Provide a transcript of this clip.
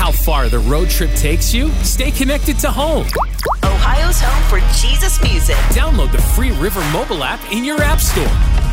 how far the road trip takes you, stay connected to home. Ohio's home for Jesus music. Download the free River mobile app in your app store.